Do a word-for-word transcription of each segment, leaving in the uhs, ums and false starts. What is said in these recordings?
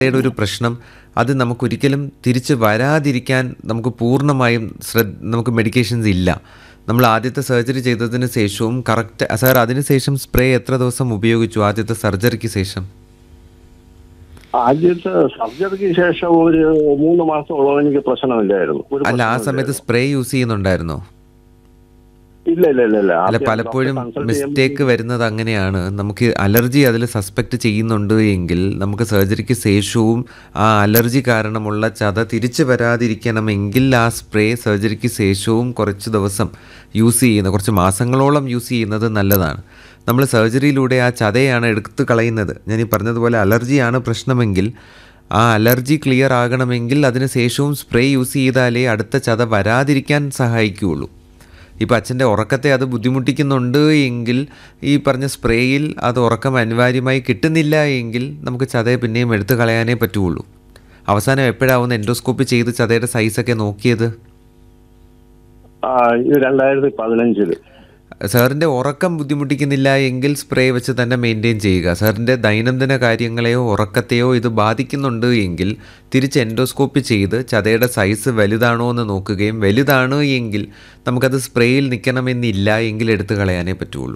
ഒരു പ്രശ്നം അത് നമുക്കൊരിക്കലും തിരിച്ച് വരാതിരിക്കാൻ നമുക്ക് പൂർണ്ണമായും ശ്രദ്ധ നമുക്ക് മെഡിക്കേഷൻസ് ഇല്ല. നമ്മൾ ആദ്യത്തെ സർജറി ചെയ്തതിന് ശേഷവും കറക്റ്റ് സാർ അതിനുശേഷം സ്പ്രേ എത്ര ദിവസം ഉപയോഗിച്ചു ആദ്യത്തെ സർജറിക്ക് ശേഷം? ആദ്യത്തെ സർജറിക്ക് ശേഷം ഒരു മൂന്ന് മാസത്തോളം എനിക്ക് പ്രശ്നമില്ലായിരുന്നു. ഒരു അല്ല, ആ പ്രശ്നമില്ലായിരുന്നു. സമയത്ത് സ്പ്രേ യൂസ് ചെയ്യുന്നുണ്ടായിരുന്നോ? ഇല്ല ഇല്ല ഇല്ല ഇല്ല അല്ല, ആദ്യം പലപ്പോഴും ഡോക്ടറെ കൺസൾട്ട് മിസ്റ്റേക്ക് ചെയ്യുമ്പോൾ വരുന്നത് അങ്ങനെയാണ്. നമുക്ക് അലർജി അതിൽ സസ്പെക്റ്റ് ചെയ്യുന്നുണ്ട് എങ്കിൽ നമുക്ക് സർജറിക്ക് ശേഷവും ആ അലർജി കാരണമുള്ള ചത തിരിച്ചു വരാതിരിക്കണമെങ്കിൽ ആ സ്പ്രേ സർജറിക്ക് ശേഷവും കുറച്ച് ദിവസം യൂസ് ചെയ്യുന്ന കുറച്ച് മാസങ്ങളോളം യൂസ് ചെയ്യുന്നത് നല്ലതാണ്. നമ്മൾ സർജറിയിലൂടെ ആ ചതയാണ് എടുത്ത് കളയുന്നത്. ഞാൻ ഈ പറഞ്ഞതുപോലെ അലർജിയാണ് പ്രശ്നമെങ്കിൽ ആ അലർജി ക്ലിയർ ആകണമെങ്കിൽ അതിന് ശേഷവും സ്പ്രേ യൂസ് ചെയ്താലേ അടുത്ത ചത വരാതിരിക്കാൻ സഹായിക്കുകയുള്ളൂ. ഇപ്പോൾ അച്ഛൻ്റെ ഉറക്കത്തെ അത് ബുദ്ധിമുട്ടിക്കുന്നുണ്ട് എങ്കിൽ ഈ പറഞ്ഞ സ്പ്രേയിൽ അത് ഉറക്കം അനിവാര്യമായി കിട്ടുന്നില്ല എങ്കിൽ നമുക്ക് ചതയെ പിന്നെയും എടുത്തു കളയാനേ പറ്റുള്ളൂ. അവസാനം എപ്പോഴാവുന്ന എൻഡോസ്കോപ്പി ചെയ്ത് ചതയുടെ സൈസൊക്കെ നോക്കിയത്? ആ, ഇത് രണ്ടായിരത്തി പതിനഞ്ചില് സാറിൻ്റെ ഉറക്കം ബുദ്ധിമുട്ടിക്കുന്നില്ല എങ്കിൽ സ്പ്രേ വെച്ച് തന്നെ മെയിൻറ്റെയിൻ ചെയ്യുക. സാറിൻ്റെ ദൈനംദിന കാര്യങ്ങളെയോ ഉറക്കത്തെയോ ഇത് ബാധിക്കുന്നുണ്ട് എങ്കിൽ തിരിച്ച് എൻഡോസ്കോപ്പി ചെയ്ത് ചതയുടെ സൈസ് വലുതാണോ എന്ന് നോക്കുകയും വലുതാണ് എങ്കിൽ നമുക്കത് സ്പ്രേയിൽ നിൽക്കണമെന്നില്ല എങ്കിൽ എടുത്തു കളയാനേ പറ്റുള്ളൂ.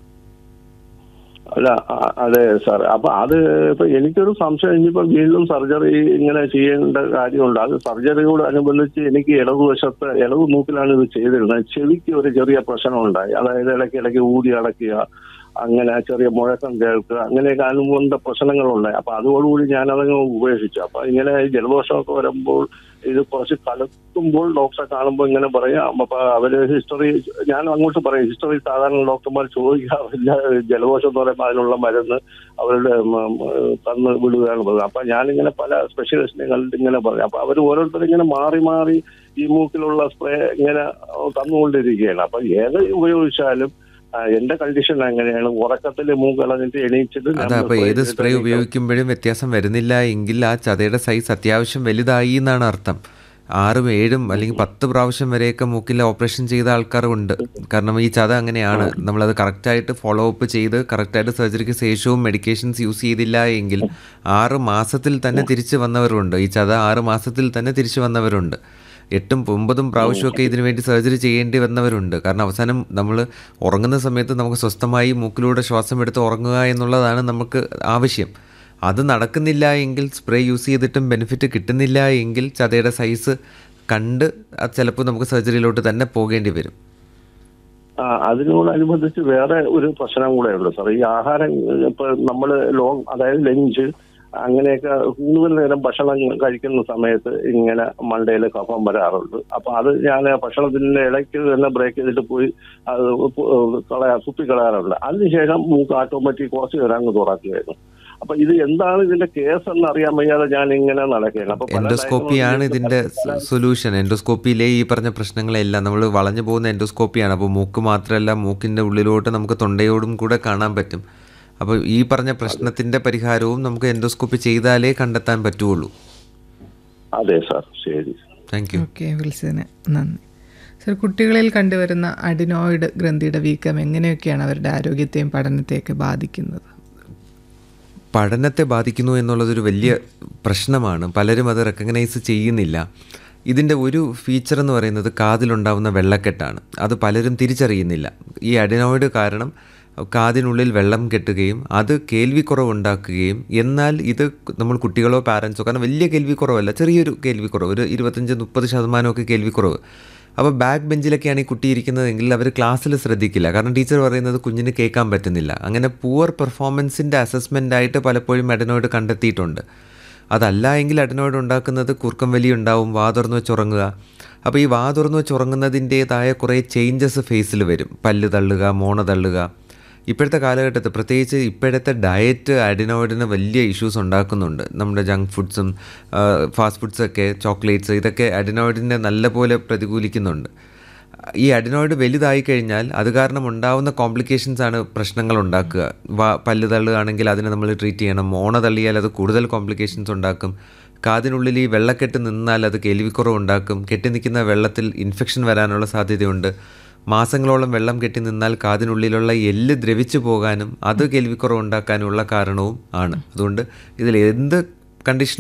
അല്ല ആ- അതെ സാർ. അപ്പൊ അത് ഇപ്പൊ എനിക്കൊരു സംശയം, ഇനിയിപ്പോ വീണ്ടും സർജറി ഇങ്ങനെ ചെയ്യേണ്ട കാര്യമുണ്ട്. അത് സർജറിയോട് അനുബന്ധിച്ച് എനിക്ക് ഇടതുവശത്ത് ഇടതു മൂക്കിലാണ് ഇത് ചെയ്തിരുന്നത്. ചെവിക്ക് ഒരു ചെറിയ പ്രശ്നം ഉണ്ടായി. അതായത് ഇടയ്ക്ക് ഇടയ്ക്ക് ഊതി അടയ്ക്കുക, അങ്ങനെ ചെറിയ മുഴക്കം കേൾക്കുക, അങ്ങനെയൊക്കെ അനുബന്ധ പ്രശ്നങ്ങളുണ്ടായി. അപ്പൊ അതോടുകൂടി ഞാനതങ്ങ് ഉപേക്ഷിച്ചു. അപ്പൊ ഇങ്ങനെ ജലദോഷമൊക്കെ വരുമ്പോൾ ഇത് കുറച്ച് കലക്കുമ്പോൾ ഡോക്ടറെ കാണുമ്പോൾ ഇങ്ങനെ പറയാം. അപ്പൊ അവര് ഹിസ്റ്ററി ഞാൻ അങ്ങോട്ട് പറയും, ഹിസ്റ്ററി സാധാരണ ഡോക്ടർമാർ ചോദിക്കാറില്ല. ജലദോഷം എന്ന് പറയുമ്പോൾ അതിനുള്ള മരുന്ന് അവരുടെ ഉം, ഉം, തന്ന് വിടുകയാണ് പറയുന്നത്. അപ്പൊ ഞാനിങ്ങനെ പല സ്പെഷ്യലിസ്റ്റിനെ കണ്ടിട്ട് ഇങ്ങനെ പറയും. അപ്പൊ അവർ ഓരോരുത്തരും ഇങ്ങനെ മാറി മാറി ഈ മൂക്കിലുള്ള സ്പ്രേ ഇങ്ങനെ തന്നുകൊണ്ടിരിക്കുകയാണ്. അപ്പൊ ഏത് ഉപയോഗിച്ചാലും ആ, എന്റെ കണ്ടീഷൻ അങ്ങനെയാണ്. ഉറക്കത്തിൽ മൂക്കളഞ്ഞിട്ട് എണീച്ചിട്ട് അതാ, നമ്മൾ അപ്പോൾ spray ഏത് ചെയ്തിട്ട് സ്പ്രേ എണീക്കാം. ഉപയോഗിക്കുമ്പോഴും വ്യത്യാസം വരുന്നില്ല എങ്കിൽ ആ ചതയുടെ സൈസ് അത്യാവശ്യം വലുതായി എന്നാണ് അർത്ഥം. ആറും ഏഴും അല്ലെങ്കിൽ പത്ത് പ്രാവശ്യം വരെയൊക്കെ മൂക്കിൽ ഓപ്പറേഷൻ ചെയ്ത ആൾക്കാരുണ്ട്. കാരണം ഈ ചത അങ്ങനെയാണ്. നമ്മളത് കറക്റ്റായിട്ട് ഫോളോ അപ്പ് ചെയ്ത് കറക്റ്റായിട്ട് സർജറിക്ക് ശേഷവും മെഡിക്കേഷൻസ് യൂസ് ചെയ്തില്ല എങ്കിൽ ആറ് മാസത്തിൽ തന്നെ തിരിച്ചു വന്നവരുണ്ട്. ഈ ചത ആറ് മാസത്തിൽ തന്നെ തിരിച്ചു വന്നവരുണ്ട്. എട്ടും ഒമ്പതും പ്രാവശ്യമൊക്കെ ഇതിനു വേണ്ടി സർജറി ചെയ്യേണ്ടി വന്നവരുണ്ട്. കാരണം അവസാനം നമ്മൾ ഉറങ്ങുന്ന സമയത്ത് നമുക്ക് സ്വസ്ഥമായി മൂക്കിലൂടെ ശ്വാസം എടുത്ത് ഉറങ്ങുക എന്നുള്ളതാണ് നമുക്ക് ആവശ്യം. അത് നടക്കുന്നില്ല എങ്കിൽ സ്പ്രേ യൂസ് ചെയ്തിട്ടും ബെനിഫിറ്റ് കിട്ടുന്നില്ല എങ്കിൽ ചതയുടെ സൈസ് കണ്ട് അത് ചിലപ്പോൾ നമുക്ക് സർജറിയിലോട്ട് തന്നെ പോകേണ്ടി വരും. ആ, അതിനോടനുബന്ധിച്ച് വേറെ ഒരു പ്രശ്നം കൂടെ ഉണ്ട് സാർ. ഈ ആഹാരം ഇപ്പൊ നമ്മള് ലോങ് അതായത് ലഞ്ച് അങ്ങനെയൊക്കെ കൂടുതൽ നേരം ഭക്ഷണം കഴിക്കുന്ന സമയത്ത് ഇങ്ങനെ മണ്ടയിൽ കഫം വരാറുണ്ട്. അപ്പൊ അത് ഞാൻ ഭക്ഷണത്തിന്റെ ഇടയ്ക്ക് തന്നെ ബ്രേക്ക് ചെയ്തിട്ട് പോയി അത് ഉപ്പ് കളയാ കുപ്പി കളയാറുണ്ട്. അതിനുശേഷം മൂക്ക് ഓട്ടോമാറ്റിക് കുറച്ച് നേരം അങ്ങ് തുറക്കുകയായിരുന്നു. അപ്പൊ ഇത് എന്താണ് ഇതിന്റെ കേസ് എന്ന് അറിയാൻ വയ്യാതെ ഞാൻ ഇങ്ങനെ നടക്കുകയാണ്. അപ്പൊ പല എൻഡോസ്കോപ്പിയാണ് ഡയഗ്നോസിസ് ഇതിൻ്റെ പല സൊല്യൂഷൻ. എൻഡോസ്കോപ്പിയിലെ ഈ പറഞ്ഞ പ്രശ്നങ്ങളെല്ലാം നമ്മൾ വളഞ്ഞു പോകുന്ന എൻഡോസ്കോപ്പിയാണ്. അപ്പോൾ മൂക്ക് മാത്രമല്ല, മൂക്കിൻ്റെ ഉള്ളിലോട്ട് നമുക്ക് തൊണ്ടയോടും കൂടെ കാണാൻ പറ്റും. അപ്പോൾ ഈ പറഞ്ഞ പ്രശ്നത്തിൻ്റെ പരിഹാരവും നമുക്ക് എൻഡോസ്കോപ്പി ചെയ്താലേ കണ്ടെത്താൻ പറ്റുള്ളൂ. അതെ സാർ, ശരി. Thank you. ഓക്കെ, വിളിച്ചതിന് നന്ദി. സർ, കുട്ടികളിൽ കണ്ടുവരുന്ന അഡിനോയിഡ് ഗ്രന്ഥിയുടെ വീക്കം എങ്ങനെയൊക്കെയാണ് അവരുടെ ആരോഗ്യത്തെയും പഠനത്തെയൊക്കെ ബാധിക്കുന്നത്? പഠനത്തെ ബാധിക്കുന്നു എന്നുള്ളതൊരു വലിയ പ്രശ്നമാണ്. പലരും അത് റെക്കഗ്നൈസ് ചെയ്യുന്നില്ല. ഇതിൻ്റെ ഒരു ഫീച്ചർ എന്ന് പറയുന്നത് കാതിലുണ്ടാവുന്ന വെള്ളക്കെട്ടാണ്. അത് പലരും തിരിച്ചറിയുന്നില്ല. ഈ അഡിനോയിഡ് കാരണം കാതിനുള്ളിൽ വെള്ളം കെട്ടുകയും അത് കേൾവിക്കുറവുണ്ടാക്കുകയും, എന്നാൽ ഇത് നമ്മൾ കുട്ടികളോ പാരൻസോ, കാരണം വലിയ കേൾവിക്കുറവല്ല, ചെറിയൊരു കേൾവിക്കുറവ്, ഒരു ഇരുപത്തഞ്ച് മുപ്പത് ശതമാനമൊക്കെ കേൾവിക്കുറവ്. അപ്പോൾ ബാക്ക് ബെഞ്ചിലൊക്കെയാണ് ഈ കുട്ടി ഇരിക്കുന്നതെങ്കിൽ അവർ ക്ലാസ്സിൽ ശ്രദ്ധിക്കില്ല. കാരണം ടീച്ചർ പറയുന്നത് കുഞ്ഞിന് കേൾക്കാൻ പറ്റുന്നില്ല. അങ്ങനെ പുവർ പെർഫോമൻസിൻ്റെ അസസ്മെൻ്റായിട്ട് പലപ്പോഴും അഡിനോയിഡ് കണ്ടെത്തിയിട്ടുണ്ട്. അതല്ല എങ്കിൽ അഡിനോയിഡ് ഉണ്ടാക്കുന്നത് കൂർക്കം വലി ഉണ്ടാവും, വാ തുറന്ന് വെച്ചുറങ്ങുക. അപ്പോൾ ഈ വാ തുറന്ന് വെച്ചുറങ്ങുന്നതിൻ്റേതായ കുറേ ചേഞ്ചസ് ഫേസിൽ വരും. പല്ല് തള്ളുക, മോണ തള്ളുക. ഇപ്പോഴത്തെ കാലഘട്ടത്തിൽ പ്രത്യേകിച്ച് ഇപ്പോഴത്തെ ഡയറ്റ് അഡിനോയിഡിന് വലിയ ഇഷ്യൂസ് ഉണ്ടാക്കുന്നുണ്ട്. നമ്മുടെ ജങ്ക് ഫുഡ്സും ഫാസ്റ്റ് ഫുഡ്സൊക്കെ, ചോക്ലേറ്റ്സ്, ഇതൊക്കെ അഡിനോയിഡിനെ നല്ലപോലെ പ്രതികൂലിക്കുന്നുണ്ട്. ഈ അഡിനോയിഡ് വലുതായി കഴിഞ്ഞാൽ അത് കാരണം ഉണ്ടാവുന്ന കോംപ്ലിക്കേഷൻസ് ആണ് പ്രശ്നങ്ങൾ ഉണ്ടാക്കുക. വാ പല്ല് തള്ളുകയാണെങ്കിൽ അതിനെ നമ്മൾ ട്രീറ്റ് ചെയ്യണം. മോണ തള്ളിയാൽ അത് കൂടുതൽ കോംപ്ലിക്കേഷൻസ് ഉണ്ടാക്കും. കാതിനുള്ളിൽ ഈ വെള്ളക്കെട്ട് നിന്നാൽ അത് കേൾവിക്കുറവ് ഉണ്ടാക്കും. കെട്ടി നിൽക്കുന്ന വെള്ളത്തിൽ ഇൻഫെക്ഷൻ വരാനുള്ള സാധ്യതയുണ്ട്. മാസങ്ങളോളം വെള്ളം കെട്ടി നിന്നാൽ കാതിനുള്ളിലുള്ള എല്ല് ദ്രവിച്ചു പോകാനും അത് കേൾവിക്കുറവ് ഉണ്ടാക്കാനുള്ള കാരണവും ആണ്. അതുകൊണ്ട് ഇതിൽ എന്ത് കണ്ടീഷൻ